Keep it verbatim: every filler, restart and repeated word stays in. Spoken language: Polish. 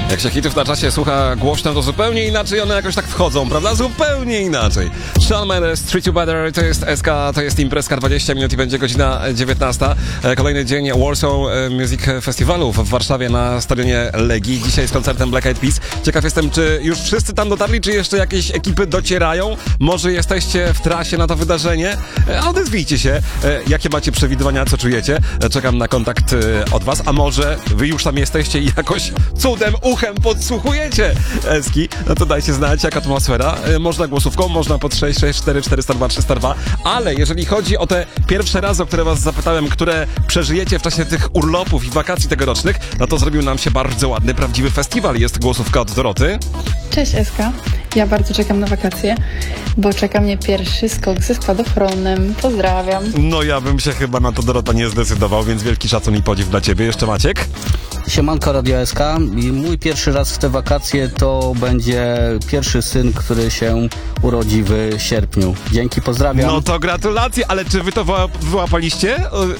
Jak się hitów na czasie słucha głośno, to zupełnie inaczej one jakoś tak wchodzą, prawda? Zupełnie inaczej. Shawn Mendes, Treat You Better, to jest S K, to jest imprezka, dwadzieścia minut i będzie godzina dziewiętnasta. Kolejny dzień Warsaw Music Festiwalu w Warszawie na stadionie Legii. Dzisiaj z koncertem Black Eyed Peas. Ciekaw jestem, czy już wszyscy tam dotarli, czy jeszcze jakieś ekipy docierają? Może jesteście w trasie na to wydarzenie? Odezwijcie się. Jakie macie przewidywania, co czujecie? Czekam na kontakt od was. A może wy już tam jesteście i jakoś cudem, uchem podsłuchujecie Eski? No to dajcie znać, jak atmosfera. Można głosówką, można pod sześć sześć cztery czterysta dwa trzysta dwa. Ale jeżeli chodzi o te pierwsze razy, o które was zapytałem, które przeżyjecie w czasie tych urlopów i wakacji tegorocznych, no to zrobił nam się bardzo ładny, prawdziwy festiwal. Jest głosówka od Doroty. Cześć Eska, ja bardzo czekam na wakacje, bo czeka mnie pierwszy skok ze spadochronem. Pozdrawiam. No ja bym się chyba na to, Dorota, nie zdecydował, więc wielki szacun i podziw dla ciebie. Jeszcze Maciek? Siemanko Radio S K. I mój pierwszy raz w te wakacje to będzie pierwszy syn, który się urodzi w sierpniu. Dzięki, pozdrawiam. No to gratulacje, ale czy wy to wyła- wyłapaliście?